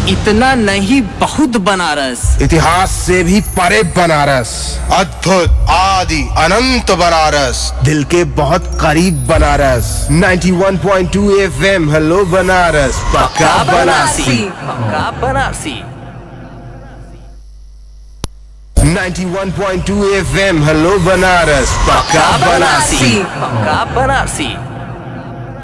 इतना नहीं बहुत बनारस, इतिहास से भी परे बनारस, अद्भुत आदि अनंत बनारस, दिल के बहुत करीब बनारस। 91.2 FM हेलो बनारस, पक्का बनारसी। पक्का बनारसी। 91.2 FM हेलो बनारस, पक्का बनारसी। पक्का बनारसी।